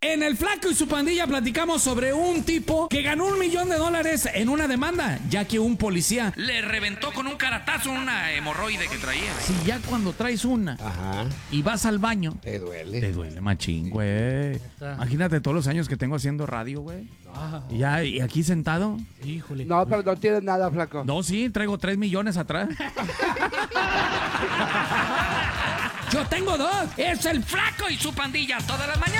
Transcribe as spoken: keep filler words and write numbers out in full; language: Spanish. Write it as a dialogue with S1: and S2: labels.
S1: En el Flaco y su pandilla platicamos sobre un tipo que ganó un millón de dólares en una demanda, ya que un policía
S2: le reventó con un caratazo una hemorroide que traía.
S1: Si ya cuando traes una
S3: Ajá.
S1: y vas al baño,
S3: Te duele.
S1: te duele machín, güey. Imagínate todos los años que tengo haciendo radio, güey. Y ya, y aquí sentado.
S4: Híjole.
S3: No, pero no tienes nada, flaco.
S1: No, sí, traigo tres millones atrás. Yo tengo dos.
S2: Es el Flaco y su pandilla todas las mañanas.